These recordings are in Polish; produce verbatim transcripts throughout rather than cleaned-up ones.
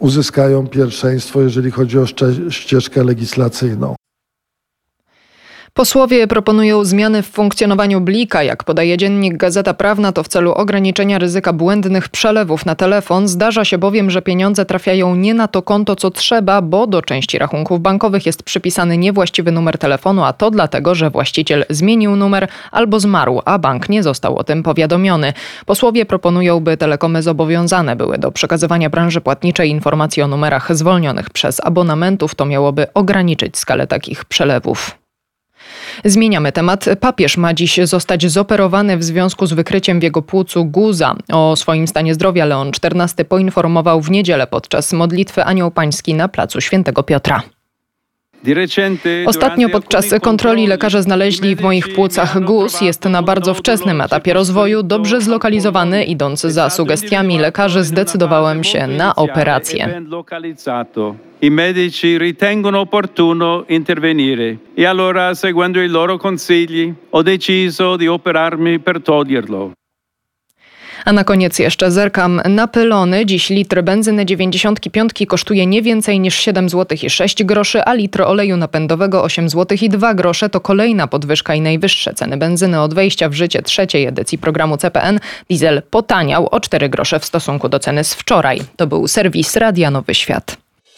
uzyskają pierwszeństwo, jeżeli chodzi o szcze- ścieżkę legislacyjną. Posłowie proponują zmiany w funkcjonowaniu Blika. Jak podaje dziennik Gazeta Prawna, to w celu ograniczenia ryzyka błędnych przelewów na telefon. Zdarza się bowiem, że pieniądze trafiają nie na to konto, co trzeba, bo do części rachunków bankowych jest przypisany niewłaściwy numer telefonu, a to dlatego, że właściciel zmienił numer albo zmarł, a bank nie został o tym powiadomiony. Posłowie proponują, by telekomy zobowiązane były do przekazywania branży płatniczej informacji o numerach zwolnionych przez abonamentów. To miałoby ograniczyć skalę takich przelewów. Zmieniamy temat. Papież ma dziś zostać zoperowany w związku z wykryciem w jego płucu guza. O swoim stanie zdrowia Leon czternasty poinformował w niedzielę podczas modlitwy Anioł Pański na placu Świętego Piotra. Ostatnio podczas kontroli lekarze znaleźli w moich płucach guz. Jest na bardzo wczesnym etapie rozwoju, dobrze zlokalizowany. Idąc za sugestiami lekarzy, zdecydowałem się na operację. I medici ritengono opportuno intervenire e allora, seguendo i loro consigli, ho deciso di operarmi per toglierlo. A na koniec jeszcze zerkam na pylony. Dziś litr benzyny dziewięćdziesiąt pięć kosztuje nie więcej niż siedem złotych i sześć groszy, a litr oleju napędowego osiem złotych i dwa grosze. To kolejna podwyżka i najwyższe ceny benzyny od wejścia w życie trzeciej edycji programu C P N. Diesel potaniał o cztery grosze w stosunku do ceny z wczoraj. To był serwis Radia Nowy Świat.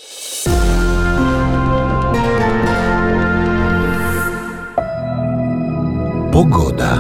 Pogoda.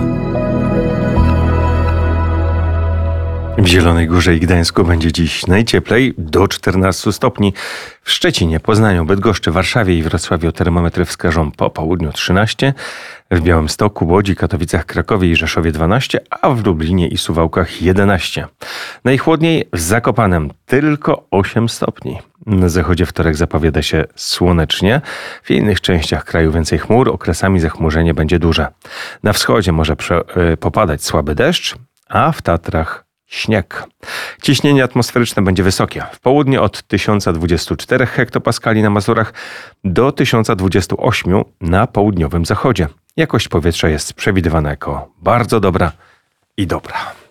W Zielonej Górze i Gdańsku będzie dziś najcieplej, do czternastu stopni. W Szczecinie, Poznaniu, Bydgoszczy, Warszawie i Wrocławiu termometry wskażą po południu trzynaście, w Białymstoku, Łodzi, Katowicach, Krakowie i Rzeszowie dwanaście, a w Lublinie i Suwałkach jedenaście. Najchłodniej w Zakopanem tylko osiem stopni. Na zachodzie wtorek zapowiada się słonecznie. W innych częściach kraju więcej chmur, okresami zachmurzenie będzie duże. Na wschodzie może prze, y, popadać słaby deszcz, a w Tatrach śnieg. Ciśnienie atmosferyczne będzie wysokie. W południe od tysiąc dwadzieścia cztery hektopaskali na Mazurach do tysiąc dwadzieścia osiem na południowym zachodzie. Jakość powietrza jest przewidywana jako bardzo dobra i dobra.